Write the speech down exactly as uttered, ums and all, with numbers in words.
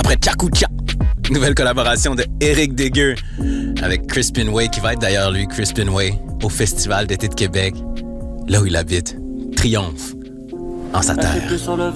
après Tchakou Tcha. Nouvelle collaboration de Éric Dégueu avec Crispin Way, qui va être d'ailleurs, lui, Crispin Way, au Festival d'été de Québec, là où il habite. Triomphe en sa terre. Sur le